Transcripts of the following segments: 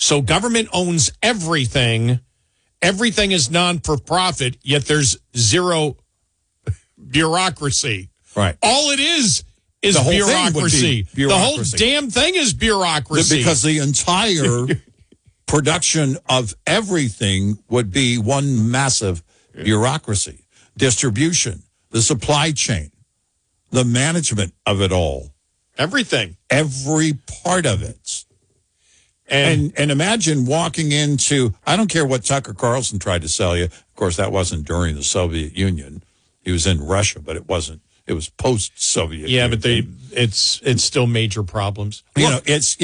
So government owns everything. Everything is non-for-profit, yet there's zero bureaucracy. Right. All it is the whole bureaucracy. Thing would be bureaucracy. The whole damn thing is bureaucracy. Because the entire production of everything would be one massive bureaucracy. Distribution, the supply chain, the management of it all. Everything. Every part of it. And imagine walking into, I don't care what Tucker Carlson tried to sell you. Of course, that wasn't during the Soviet Union. He was in Russia, but it wasn't. It was post-Soviet. Yeah, Union. but it's still major problems. Because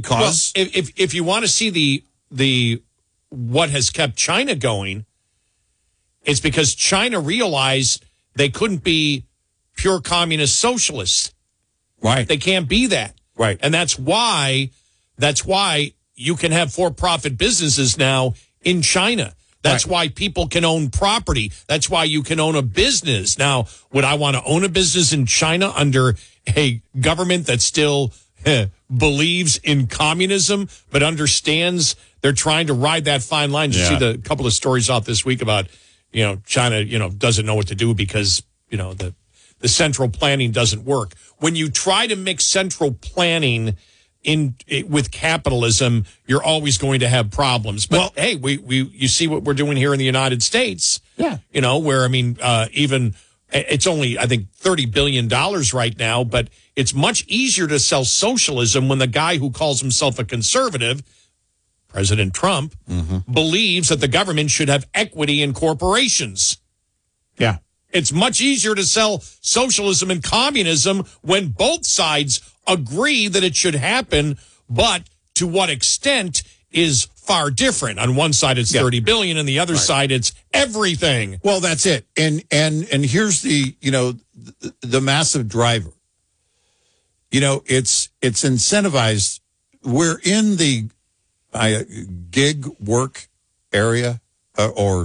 if you want to see the what has kept China going, it's because China realized they couldn't be pure communist socialists. Right. They can't be that. Right. And that's why you can have for-profit businesses now in China. That's why people can own property. That's why you can own a business. Now, would I want to own a business in China under a government that still believes in communism, but understands they're trying to ride that fine line? You see the couple of stories out this week about, China, doesn't know what to do because, the central planning doesn't work. When you try to mix central planning with capitalism, you're always going to have problems. But hey, you see what we're doing here in the United States. Yeah. Where even it's only I think $30 billion right now, but it's much easier to sell socialism when the guy who calls himself a conservative, President Trump, believes that the government should have equity in corporations. Yeah. It's much easier to sell socialism and communism when both sides agree that it should happen, but to what extent is far different. On one side, it's 30 billion, and the other side, it's everything. Well, that's it. And here's the massive driver. It's incentivized. We're in the gig work area or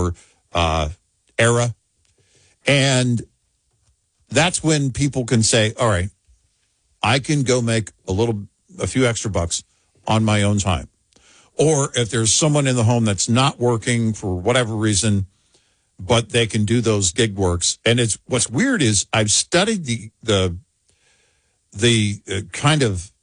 era. And that's when people can say, all right, I can go make a few extra bucks on my own time. Or if there's someone in the home that's not working for whatever reason, but they can do those gig works. And what's weird is I've studied the kind of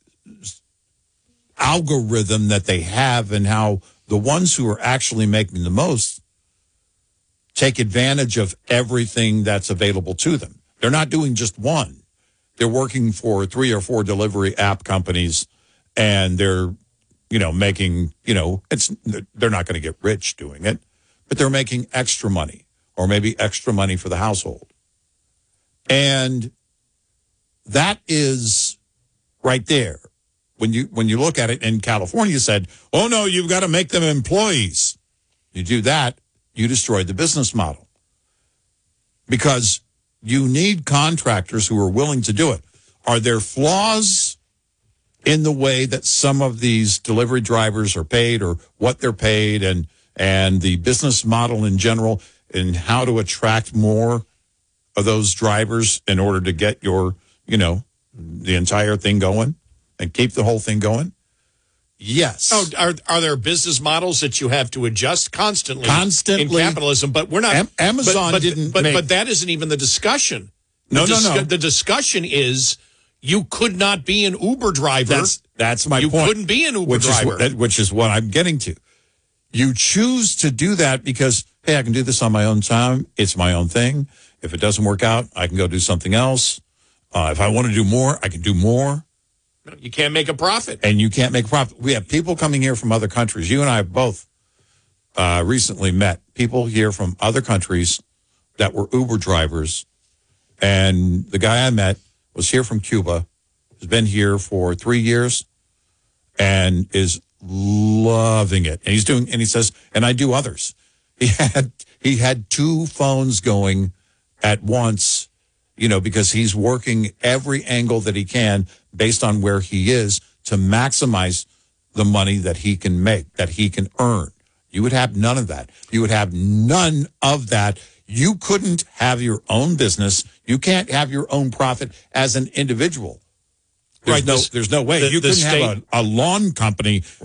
algorithm that they have and how the ones who are actually making the most take advantage of everything that's available to them. They're not doing just one. They're working for 3 or 4 delivery app companies, and they're, making, they're not going to get rich doing it, but they're making extra money or maybe extra money for the household. And that is right there. When you look at it, in California said, oh, no, you've got to make them employees. You do that, you destroyed the business model because you need contractors who are willing to do it. Are there flaws in the way that some of these delivery drivers are paid or what they're paid and the business model in general and how to attract more of those drivers in order to get your, the entire thing going and keep the whole thing going? Yes. Oh, are there business models that you have to adjust constantly in capitalism? But we're not. Amazon didn't. But that isn't even the discussion. No. The discussion is you could not be an Uber driver. That's my point. You couldn't be an Uber driver. Which is what I'm getting to. You choose to do that because, hey, I can do this on my own time. It's my own thing. If it doesn't work out, I can go do something else. If I want to do more, I can do more. You can't make a profit. And you can't make a profit. We have people coming here from other countries. You and I have both recently met people here from other countries that were Uber drivers. And the guy I met was here from Cuba, has been here for 3 years, and is loving it. And he says, and I do others. He had 2 phones going at once, because he's working every angle that he can based on where he is to maximize the money that he can make, that he can earn. You would have none of that. You would have none of that. You couldn't have your own business. You can't have your own profit as an individual. There's no way. You couldn't have a lawn company